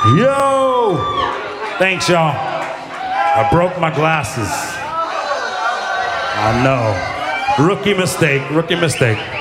Yo! Thanks, y'all. I broke my glasses. I know. Rookie mistake.